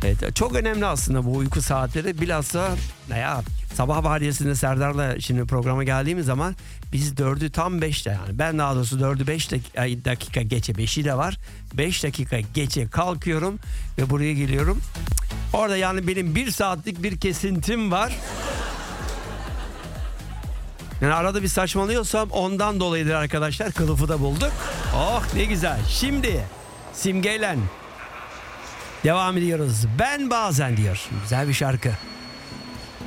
Evet, çok önemli aslında bu uyku saatleri. Bilhassa ya sabah vardiyasında Serdar'la şimdi programa geldiğimiz zaman biz 4'ü tam 5'te, yani ben daha doğrusu 4'ü 5 dakika geçe, 5'i de var. 5 dakika geçe kalkıyorum ve buraya geliyorum. Orada yani benim 1 saatlik bir kesintim var. Yani arada bir saçmalıyorsam ondan dolayıdır arkadaşlar. Kılıfı da bulduk. Oh ne güzel. Şimdi Simge'yle devam ediyoruz. Ben bazen diyor. Güzel bir şarkı.